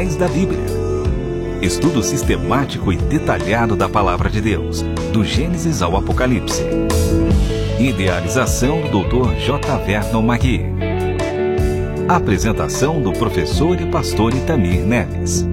da Bíblia. Estudo sistemático e detalhado da Palavra de Deus, do Gênesis ao Apocalipse. Idealização do Dr. J. Vernon Magui. Apresentação do professor e pastor Itamir Neves.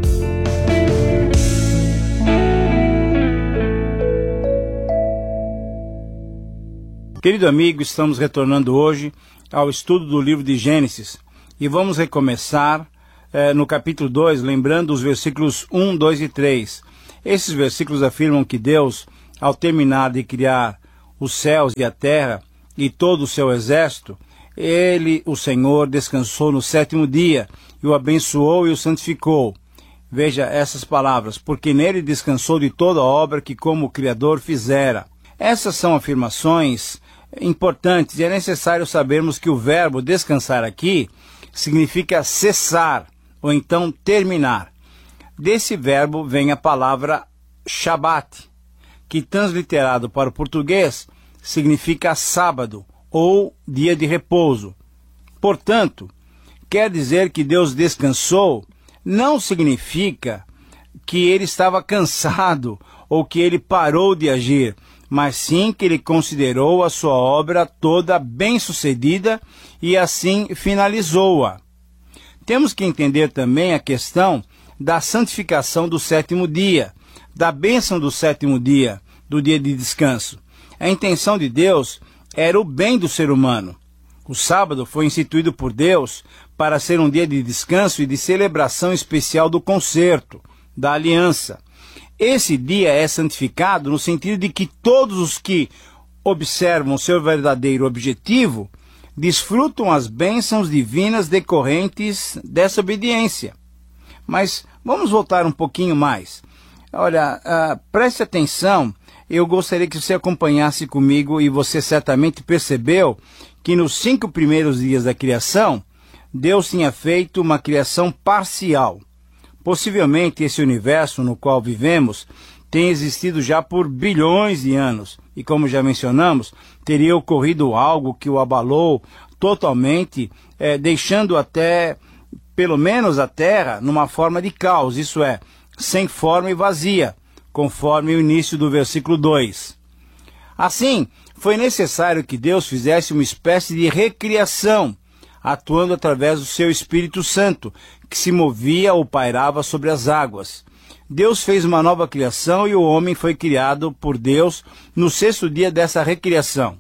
Querido amigo, estamos retornando hoje ao estudo do livro de Gênesis e vamos recomeçar no capítulo 2, lembrando os versículos 1, 2 e 3. Esses versículos afirmam que Deus, ao terminar de criar os céus e a terra e todo o seu exército, Ele, o Senhor, descansou no sétimo dia e o abençoou e o santificou. Veja essas palavras: porque nele descansou de toda a obra que como Criador fizera. Essas são afirmações importantes e é necessário sabermos que o verbo descansar aqui significa cessar ou então terminar. Desse verbo vem a palavra Shabat, que transliterado para o português significa sábado ou dia de repouso. Portanto, quer dizer que Deus descansou não significa que ele estava cansado ou que ele parou de agir, mas sim que ele considerou a sua obra toda bem-sucedida e assim finalizou-a. Temos que entender também a questão da santificação do sétimo dia, da bênção do sétimo dia, do dia de descanso. A intenção de Deus era o bem do ser humano. O sábado foi instituído por Deus para ser um dia de descanso e de celebração especial do concerto, da aliança. Esse dia é santificado no sentido de que todos os que observam seu verdadeiro objetivo desfrutam as bênçãos divinas decorrentes dessa obediência. Mas vamos voltar um pouquinho mais. Olha, preste atenção, eu gostaria que você acompanhasse comigo e você certamente percebeu que nos 5 primeiros dias da criação, Deus tinha feito uma criação parcial. Possivelmente esse universo no qual vivemos tem existido já por bilhões de anos e, como já mencionamos, teria ocorrido algo que o abalou totalmente, deixando até, pelo menos a Terra, numa forma de caos, isso é, sem forma e vazia, conforme o início do versículo 2. Assim, foi necessário que Deus fizesse uma espécie de recriação, atuando através do seu Espírito Santo, que se movia ou pairava sobre as águas. Deus fez uma nova criação e o homem foi criado por Deus no 6º dia dessa recriação.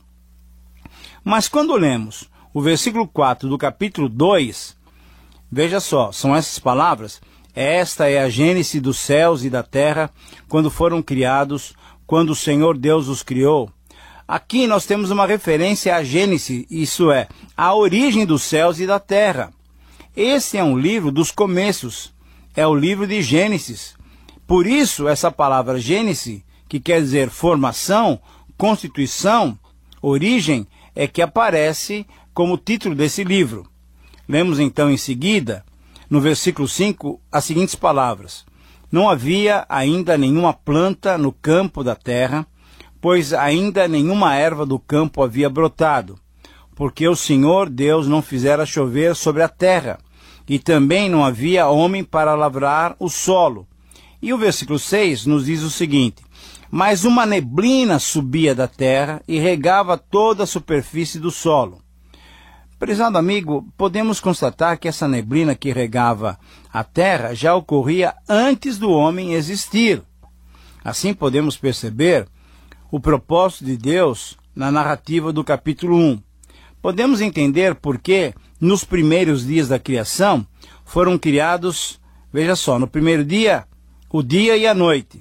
Mas quando lemos o versículo 4 do capítulo 2, veja só, são essas palavras: esta é a gênese dos céus e da terra, quando foram criados, quando o Senhor Deus os criou. Aqui nós temos uma referência à Gênese, isso é, à origem dos céus e da terra. Esse é um livro dos começos, é o livro de Gênesis. Por isso, essa palavra Gênese, que quer dizer formação, constituição, origem, é que aparece como título desse livro. Lemos então em seguida, no versículo 5, as seguintes palavras: não havia ainda nenhuma planta no campo da terra, pois ainda nenhuma erva do campo havia brotado, porque o Senhor Deus não fizera chover sobre a terra, e também não havia homem para lavrar o solo. E o versículo 6 nos diz o seguinte: mas uma neblina subia da terra e regava toda a superfície do solo. Prezado amigo, podemos constatar que essa neblina que regava a terra já ocorria antes do homem existir. Assim podemos perceber o propósito de Deus na narrativa do capítulo 1. Podemos entender por que, nos primeiros dias da criação, foram criados, veja só, no primeiro dia, o dia e a noite.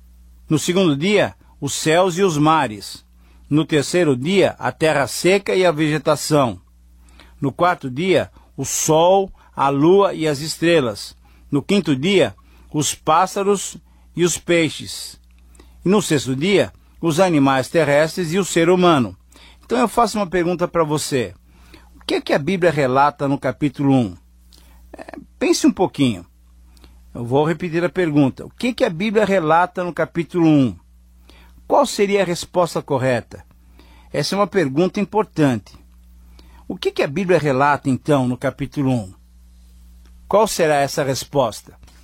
No segundo dia, os céus e os mares. No terceiro dia, a terra seca e a vegetação. No quarto dia, o sol, a lua e as estrelas. No quinto dia, os pássaros e os peixes. E no sexto dia, os animais terrestres e o ser humano. Então eu faço uma pergunta para você. O que é que a Bíblia relata no capítulo 1? Pense um pouquinho. Eu vou repetir a pergunta. O que é que a Bíblia relata no capítulo 1? Qual seria a resposta correta? Essa é uma pergunta importante. O que a Bíblia relata, então, no capítulo 1? Qual será essa resposta?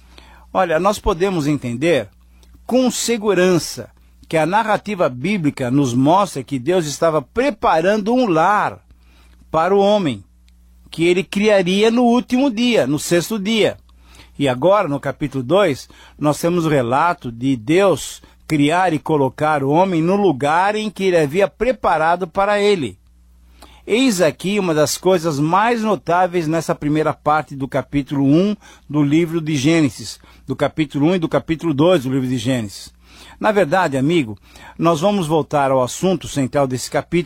Olha, nós podemos entender com segurança que a narrativa bíblica nos mostra que Deus estava preparando um lar para o homem, que ele criaria no último dia, no sexto dia. E agora, no capítulo 2, nós temos o relato de Deus criar e colocar o homem no lugar em que ele havia preparado para ele. Eis aqui uma das coisas mais notáveis nessa primeira parte do capítulo 1 do livro de Gênesis, do capítulo 1 e do capítulo 2 do livro de Gênesis. Na verdade, amigo, nós vamos voltar ao assunto central desse capítulo